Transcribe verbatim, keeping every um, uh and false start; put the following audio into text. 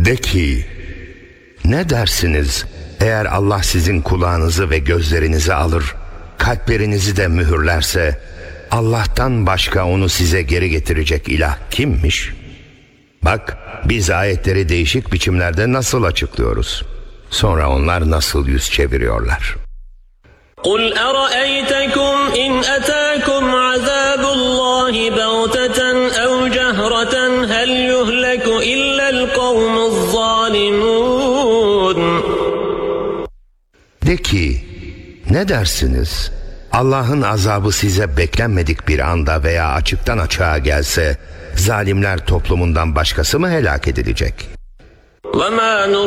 De ki, ne dersiniz eğer Allah sizin kulağınızı ve gözlerinizi alır, kalplerinizi de mühürlerse, Allah'tan başka onu size geri getirecek ilah kimmiş? Bak, biz ayetleri değişik biçimlerde nasıl açıklıyoruz. Sonra onlar nasıl yüz çeviriyorlar. قُلْ أَرَأَيْتَكُمْ إِنْ أَتَاكُمْ عَذَابُ اللّٰهِ بَغْتَةً أَوْ جَهْرَةً هَلْ يُهْلَكُ إِلَّا الْقَوْمُ الظَّالِمُونَ De ki, ne dersiniz? Allah'ın azabı size beklenmedik bir anda veya açıktan açığa gelse, zalimler toplumundan başkası mı helak edilecek? وَمَا